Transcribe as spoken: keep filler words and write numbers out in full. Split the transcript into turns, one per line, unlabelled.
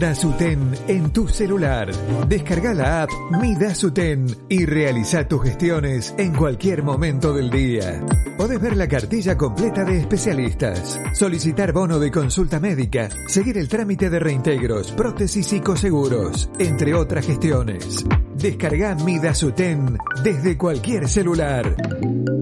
Dasuten en tu celular. Descarga la app Mi Dasuten y realiza tus gestiones en cualquier momento del día. Podés ver la cartilla completa de especialistas, solicitar bono de consulta médica, seguir el trámite de reintegros, prótesis y coseguros, entre otras gestiones. Descarga Mi Dasuten desde cualquier celular.